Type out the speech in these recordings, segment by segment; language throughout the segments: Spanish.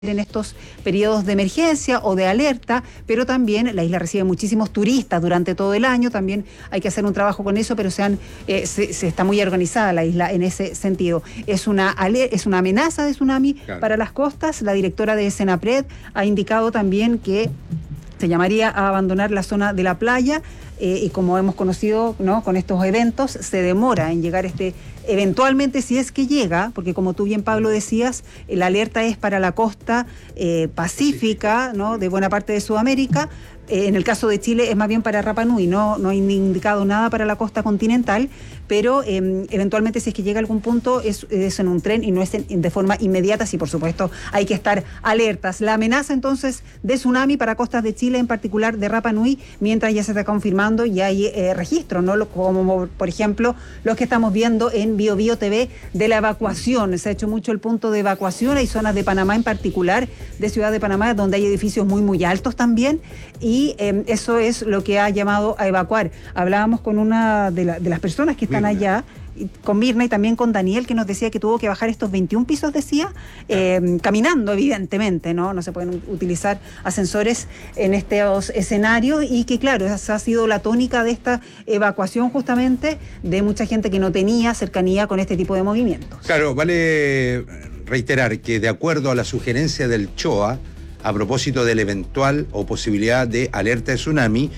en estos periodos de emergencia o de alerta, pero también la isla recibe muchísimos turistas durante todo el año, también hay que hacer un trabajo con eso, pero se está muy organizada la isla en ese sentido. Es una amenaza de tsunami para las costas. La directora de Senapred ha indicado también que se llamaría a abandonar la zona de la playa y como hemos conocido, ¿no?, con estos eventos, se demora en llegar eventualmente, si es que llega, porque como tú bien, Pablo, decías, la alerta es para la costa pacífica, ¿no?, de buena parte de Sudamérica. En el caso de Chile es más bien para Rapa Nui, no hay indicado nada para la costa continental, pero eventualmente si es que llega a algún punto es en un tren y no es de forma inmediata, sí, por supuesto hay que estar alertas. La amenaza entonces de tsunami para costas de Chile, en particular de Rapa Nui, mientras ya se está confirmando y hay registros, ¿no?, como por ejemplo los que estamos viendo en Bio Bio TV de la evacuación. Se ha hecho mucho el punto de evacuación, hay zonas de Panamá en particular, de Ciudad de Panamá, donde hay edificios muy altos también, y eso es lo que ha llamado a evacuar. Hablábamos con una de las personas que están allá, con Mirna y también con Daniel, que nos decía que tuvo que bajar estos 21 pisos, decía, caminando, evidentemente, no se pueden utilizar ascensores en estos escenarios, y que claro, esa ha sido la tónica de esta evacuación justamente de mucha gente que no tenía cercanía con este tipo de movimientos. Claro, vale reiterar que de acuerdo a la sugerencia del CHOA, a propósito de la eventual o posibilidad de alerta de tsunami,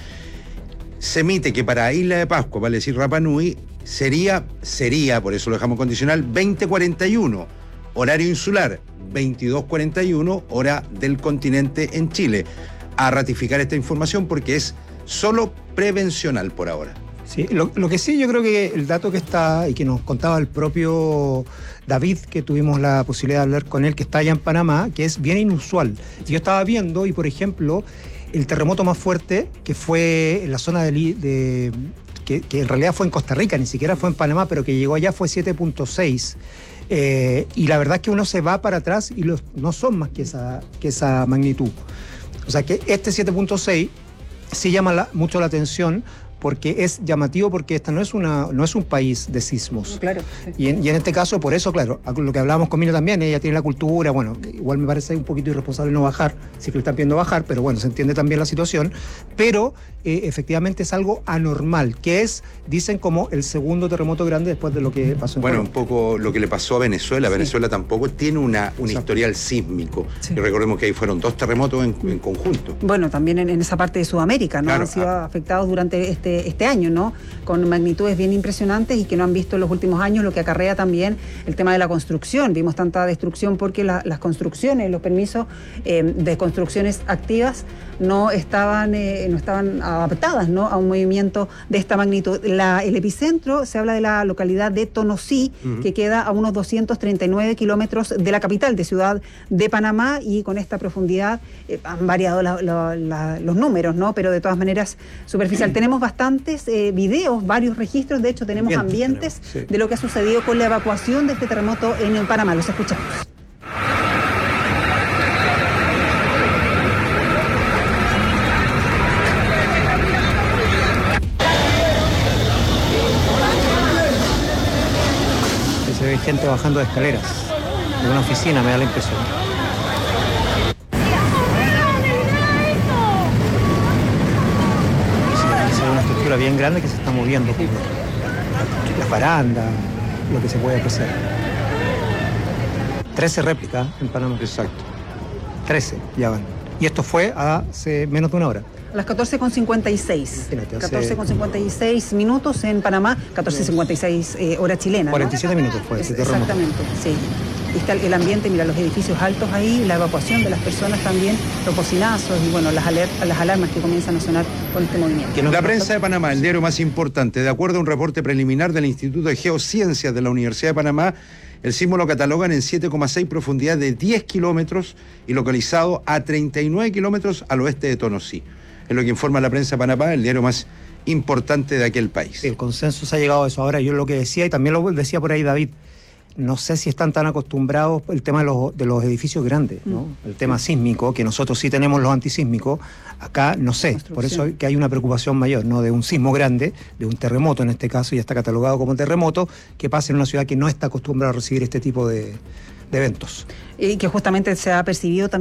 se emite que para Isla de Pascua, vale decir Rapa Nui, sería, por eso lo dejamos condicional, 20:41, horario insular, 22:41, hora del continente en Chile. A ratificar esta información porque es solo prevencional por ahora. Sí, lo que sí, yo creo que el dato que está y que nos contaba el propio David, que tuvimos la posibilidad de hablar con él, que está allá en Panamá, que es bien inusual. Yo estaba viendo, y por ejemplo, el terremoto más fuerte, que fue en la zona que en realidad fue en Costa Rica, ni siquiera fue en Panamá, pero que llegó allá, fue 7.6. Y la verdad es que uno se va para atrás y no son más que esa magnitud. O sea que este 7.6 sí llama mucho la atención, porque es llamativo, porque esta no es un país de sismos. Claro. Sí. Y en este caso, por eso, claro, lo que hablábamos con Mino también, ella tiene la cultura, bueno, igual me parece un poquito irresponsable no bajar, si que le están pidiendo bajar, pero bueno, se entiende también la situación, pero efectivamente es algo anormal, que dicen como el segundo terremoto grande después de lo que pasó en Colombia. Un poco lo que le pasó a Venezuela. Sí. Venezuela tampoco tiene un historial sísmico. Sí. Y recordemos que ahí fueron 2 terremotos en conjunto. Bueno, también en esa parte de Sudamérica, ¿no? Claro, han sido afectados durante este año, ¿no?, con magnitudes bien impresionantes y que no han visto en los últimos años, lo que acarrea también el tema de la construcción. Vimos tanta destrucción porque las construcciones, los permisos de construcciones activas no estaban adaptadas, ¿no?, a un movimiento de esta magnitud. El epicentro, se habla de la localidad de Tonosí, que queda a unos 239 kilómetros de la capital de Ciudad de Panamá, y con esta profundidad han variado los números, ¿no?, pero de todas maneras superficial. Tenemos bastantes videos, varios registros, de hecho tenemos ambientes de lo que ha sucedido con la evacuación de este terremoto en Panamá. Los escuchamos. Se ve gente bajando de escaleras de una oficina, me da la impresión. Se ve una estructura bien grande que se está moviendo, la baranda, lo que se puede apreciar. 13 réplicas en Panamá. Exacto. 13 ya van. Y esto fue hace menos de una hora. A las 14:56. 14:56 minutos en Panamá, 14:56 hora chilena, ¿no? 47 minutos fue ese terremoto. Exactamente, sí. Y está el ambiente, mira, los edificios altos ahí, la evacuación de las personas también, los bocinazos y bueno, las alarmas que comienzan a sonar con este movimiento. La prensa de Panamá, el diario más importante, de acuerdo a un reporte preliminar del Instituto de Geociencias de la Universidad de Panamá, el sismo lo catalogan en 7,6 profundidad de 10 kilómetros y localizado a 39 kilómetros al oeste de Tonosí. Es lo que informa la prensa de Panamá, el diario más importante de aquel país. El consenso se ha llegado a eso. Ahora, yo lo que decía, y también lo decía por ahí David, no sé si están tan acostumbrados el tema de los edificios grandes, ¿no? El tema sísmico, que nosotros sí tenemos los antisísmicos, acá no sé, por eso que hay una preocupación mayor, ¿no?, de un sismo grande, de un terremoto en este caso, y está catalogado como terremoto, que pasa en una ciudad que no está acostumbrada a recibir este tipo de eventos. Y que justamente se ha percibido también